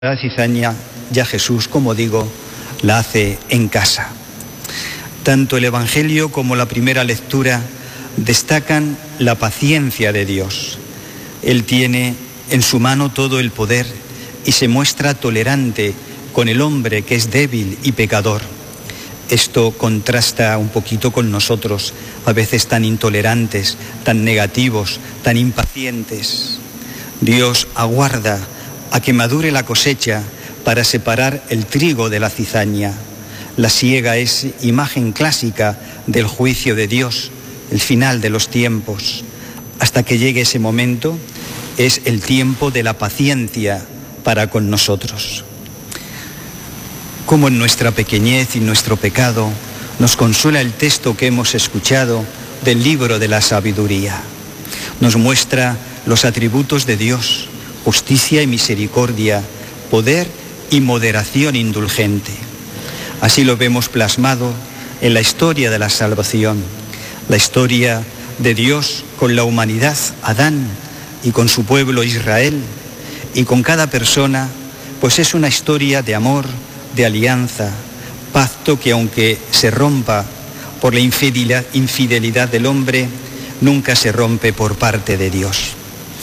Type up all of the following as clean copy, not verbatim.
La cizaña, ya Jesús, como digo, la hace en casa. Tanto el Evangelio como la primera lectura destacan la paciencia de Dios. Él tiene en su mano todo el poder y se muestra tolerante con el hombre que es débil y pecador. Esto contrasta un poquito con nosotros, a veces tan intolerantes, tan negativos, tan impacientes. Dios aguarda a que madure la cosecha para separar el trigo de la cizaña. La siega es imagen clásica del juicio de Dios, el final de los tiempos. Hasta que llegue ese momento, es el tiempo de la paciencia para con nosotros. Como en nuestra pequeñez y nuestro pecado nos consuela el texto que hemos escuchado del libro de la sabiduría. Nos muestra los atributos de Dios: justicia y misericordia, poder y moderación indulgente. Así lo vemos plasmado en la historia de la salvación, la historia de Dios con la humanidad, Adán, y con su pueblo Israel, y con cada persona, pues es una historia de amor, de alianza, pacto que aunque se rompa por la infidelidad del hombre, nunca se rompe por parte de Dios.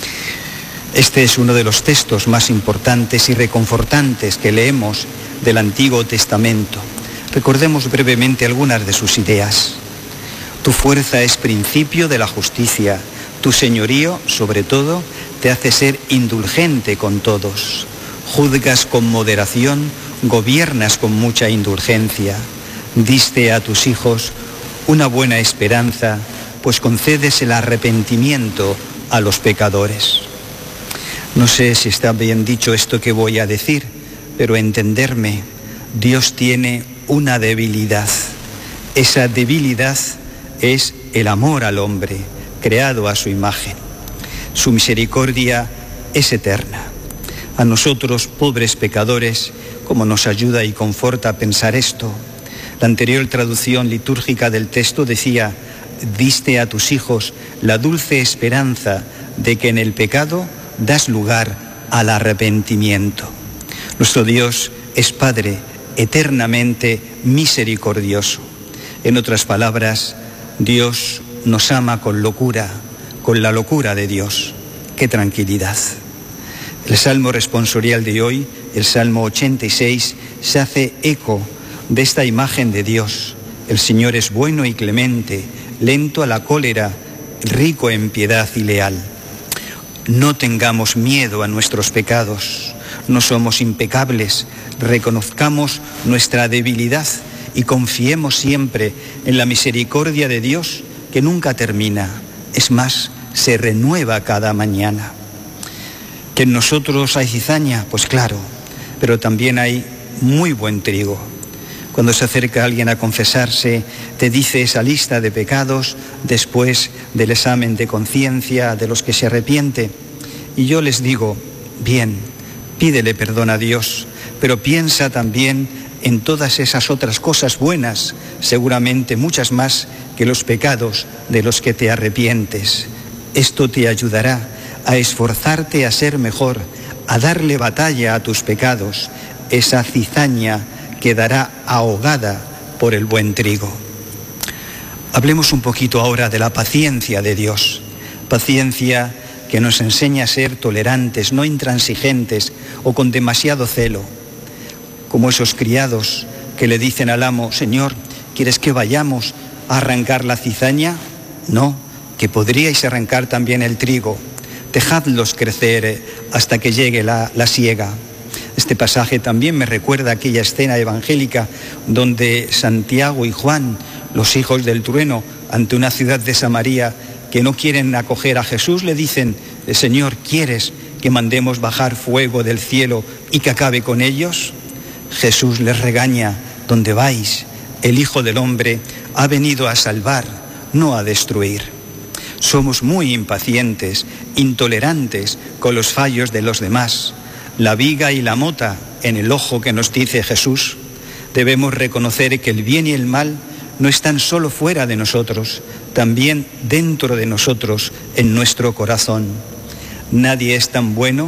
Este es uno de los textos más importantes y reconfortantes que leemos del Antiguo Testamento. Recordemos brevemente algunas de sus ideas. Tu fuerza es principio de la justicia, tu señorío, sobre todo, te hace ser indulgente con todos. Juzgas con moderación, gobiernas con mucha indulgencia. Diste a tus hijos una buena esperanza, pues concedes el arrepentimiento a los pecadores. No sé si está bien dicho esto que voy a decir, pero entenderme, Dios tiene una debilidad. Esa debilidad es el amor al hombre, creado a su imagen. Su misericordia es eterna. A nosotros, pobres pecadores, ¿cómo nos ayuda y conforta pensar esto? La anterior traducción litúrgica del texto decía: diste a tus hijos la dulce esperanza de que en el pecado das lugar al arrepentimiento. Nuestro Dios es Padre eternamente misericordioso. En otras palabras, Dios nos ama con locura, con la locura de Dios. ¡Qué tranquilidad! El Salmo responsorial de hoy, el Salmo 86, se hace eco de esta imagen de Dios. El Señor es bueno y clemente, lento a la cólera, rico en piedad y leal. No tengamos miedo a nuestros pecados, no somos impecables, reconozcamos nuestra debilidad y confiemos siempre en la misericordia de Dios, que nunca termina, es más, se renueva cada mañana. ¿Que en nosotros hay cizaña? Pues claro, pero también hay muy buen trigo. Cuando se acerca alguien a confesarse, te dice esa lista de pecados después del examen de conciencia de los que se arrepiente. Y yo les digo, bien, pídele perdón a Dios, pero piensa también en todas esas otras cosas buenas, seguramente muchas más que los pecados de los que te arrepientes. Esto te ayudará a esforzarte a ser mejor, a darle batalla a tus pecados. Esa cizaña quedará ahogada por el buen trigo. Hablemos un poquito ahora de la paciencia de Dios. Paciencia que nos enseña a ser tolerantes, no intransigentes o con demasiado celo. Como esos criados que le dicen al amo: Señor, ¿quieres que vayamos a arrancar la cizaña? No, que podríais arrancar también el trigo. Dejadlos crecer hasta que llegue la siega. Este pasaje también me recuerda aquella escena evangélica donde Santiago y Juan, los hijos del trueno, ante una ciudad de Samaria que no quieren acoger a Jesús, le dicen: Señor, ¿quieres que mandemos bajar fuego del cielo y que acabe con ellos? Jesús les regaña: ¿dónde vais? El Hijo del Hombre ha venido a salvar, no a destruir. Somos muy impacientes, intolerantes con los fallos de los demás. La viga y la mota en el ojo que nos dice Jesús. Debemos reconocer que el bien y el mal no están solo fuera de nosotros, también dentro de nosotros, en nuestro corazón. Nadie es tan bueno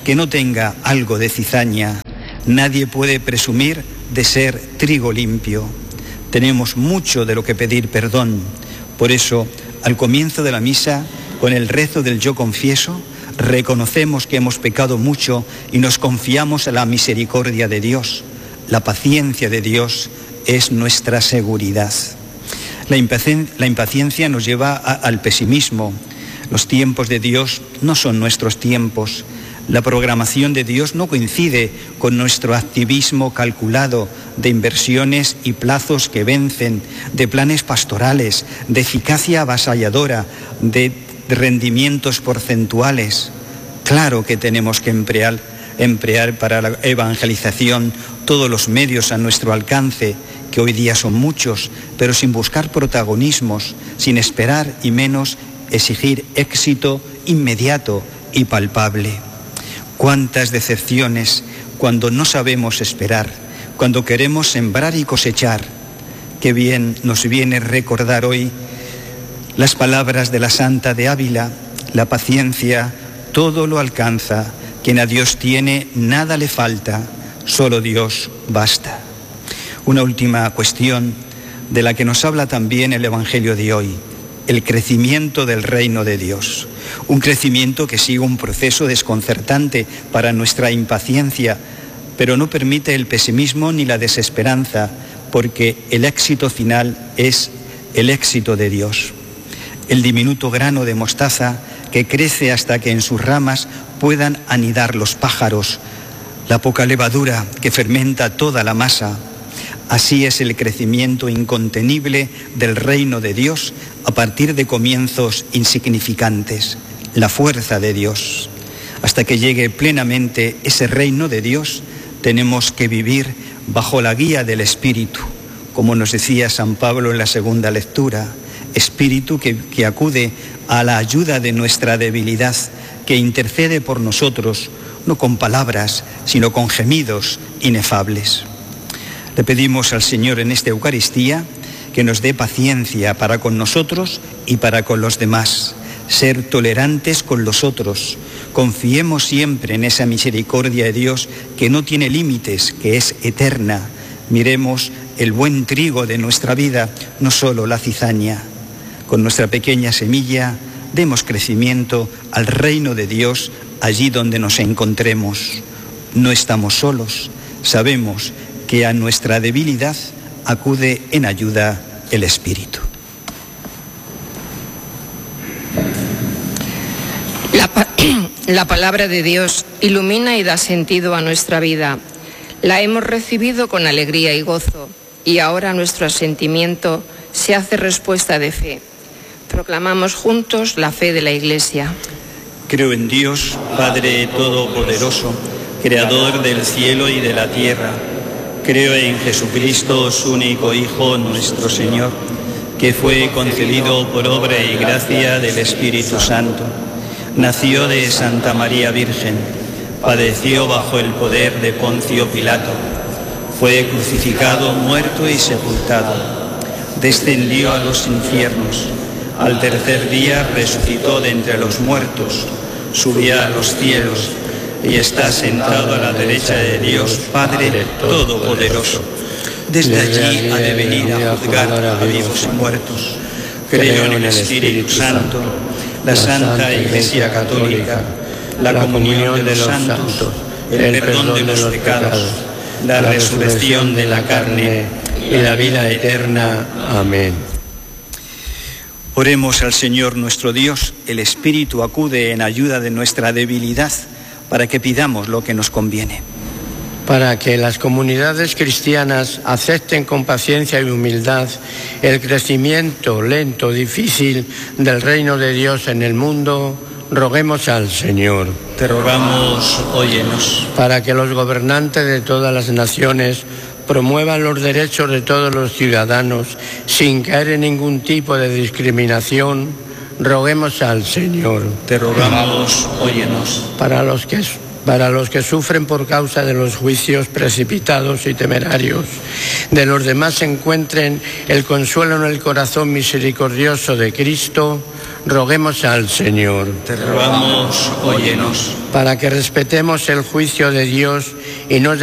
que no tenga algo de cizaña. Nadie puede presumir de ser trigo limpio. Tenemos mucho de lo que pedir perdón. Por eso, al comienzo de la misa, con el rezo del Yo confieso, reconocemos que hemos pecado mucho y nos confiamos a la misericordia de Dios. La paciencia de Dios es nuestra seguridad. La impaciencia nos lleva al pesimismo. Los tiempos de Dios no son nuestros tiempos. La programación de Dios no coincide con nuestro activismo calculado de inversiones y plazos que vencen, de planes pastorales, de eficacia avasalladora, de rendimientos porcentuales. Claro que tenemos que emplear para la evangelización todos los medios a nuestro alcance, que hoy día son muchos, pero sin buscar protagonismos, sin esperar y menos exigir éxito inmediato y palpable. Cuántas decepciones cuando no sabemos esperar, cuando queremos sembrar y cosechar. Qué bien nos viene recordar hoy las palabras de la Santa de Ávila: la paciencia todo lo alcanza, quien a Dios tiene nada le falta, solo Dios basta. Una última cuestión de la que nos habla también el Evangelio de hoy: el crecimiento del reino de Dios. Un crecimiento que sigue un proceso desconcertante para nuestra impaciencia, pero no permite el pesimismo ni la desesperanza, porque el éxito final es el éxito de Dios. El diminuto grano de mostaza que crece hasta que en sus ramas puedan anidar los pájaros, la poca levadura que fermenta toda la masa. Así es el crecimiento incontenible del reino de Dios a partir de comienzos insignificantes, la fuerza de Dios. Hasta que llegue plenamente ese reino de Dios, tenemos que vivir bajo la guía del Espíritu, como nos decía San Pablo en la segunda lectura, Espíritu que acude a la ayuda de nuestra debilidad, que intercede por nosotros, no con palabras, sino con gemidos inefables. Le pedimos al Señor en esta Eucaristía que nos dé paciencia para con nosotros y para con los demás, ser tolerantes con los otros. Confiemos siempre en esa misericordia de Dios que no tiene límites, que es eterna. Miremos el buen trigo de nuestra vida, no solo la cizaña. Con nuestra pequeña semilla demos crecimiento al reino de Dios allí donde nos encontremos. No estamos solos, sabemos que a nuestra debilidad acude en ayuda el Espíritu. La palabra de Dios ilumina y da sentido a nuestra vida. La hemos recibido con alegría y gozo, y ahora nuestro asentimiento se hace respuesta de fe. Proclamamos juntos la fe de la Iglesia. Creo en Dios, Padre Todopoderoso, Creador del cielo y de la tierra. Creo en Jesucristo, su único Hijo, nuestro Señor, que fue concebido por obra y gracia del Espíritu Santo. Nació de Santa María Virgen, padeció bajo el poder de Poncio Pilato, fue crucificado, muerto y sepultado, descendió a los infiernos, al tercer día resucitó de entre los muertos, subió a los cielos y está sentado a la derecha de Dios Padre Todopoderoso. Desde allí ha de venir a juzgar a vivos y muertos. Creo en el Espíritu Santo, la Santa Iglesia Católica, la comunión de los santos, el perdón de los pecados, la resurrección de la carne y la vida eterna. Amén. Oremos al Señor nuestro Dios. El Espíritu acude en ayuda de nuestra debilidad para que pidamos lo que nos conviene. Para que las comunidades cristianas acepten con paciencia y humildad el crecimiento lento, difícil del reino de Dios en el mundo, roguemos al Señor. Te rogamos, óyenos. Para que los gobernantes de todas las naciones promuevan los derechos de todos los ciudadanos sin caer en ningún tipo de discriminación, roguemos al Señor. Te rogamos, óyenos. Para para los que sufren por causa de los juicios precipitados y temerarios. De los demás encuentren el consuelo en el corazón misericordioso de Cristo, roguemos al Señor. Te rogamos, óyenos. Para que respetemos el juicio de Dios y no